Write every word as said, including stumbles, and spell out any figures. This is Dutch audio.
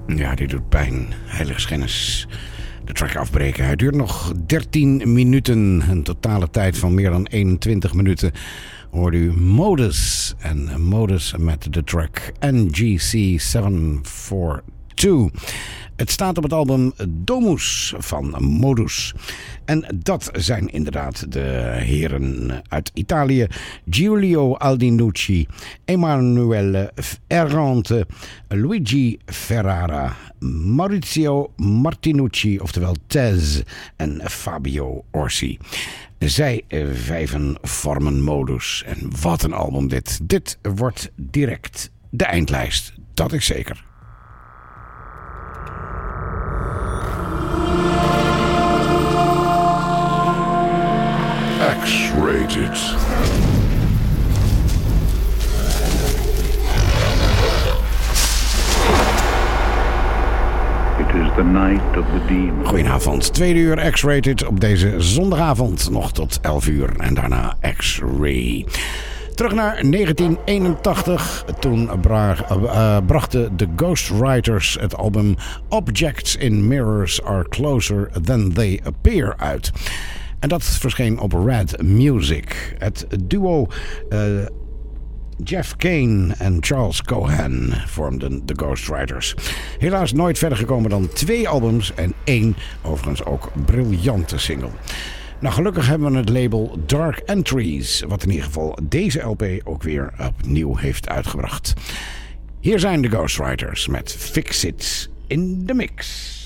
Ja, dit doet pijn. Heiligschennis. De track afbreken. Hij duurt nog dertien minuten. Een totale tijd van meer dan eenentwintig minuten. Hoorde u Modus. En Modus met de track N G C zeven vier twee. Het staat op het album Domus van Modus. En dat zijn inderdaad de heren uit Italië. Giulio Aldinucci, Emanuele Errante, Luigi Ferrara, Maurizio Martinucci, oftewel Tez, en Fabio Orsi. Zij vijven vormen Modus. En wat een album dit. Dit wordt direct de eindlijst. Dat is zeker. X-rated. It is the night of the demon. Goedenavond, tweede uur X-rated op deze zondagavond nog tot elf uur en daarna X-ray. Terug naar negentien eenentachtig, toen bra- uh, brachten de Ghostwriters het album Objects in Mirrors Are Closer Than They Appear uit. En dat verscheen op Red Music. Het duo uh, Jeff Kane en Charles Cohen vormden de Ghostwriters. Helaas nooit verder gekomen dan twee albums en één, overigens ook briljante single. Nou, gelukkig hebben we het label Dark Entries, wat in ieder geval deze L P ook weer opnieuw heeft uitgebracht. Hier zijn de Ghostwriters met Fix It in the Mix.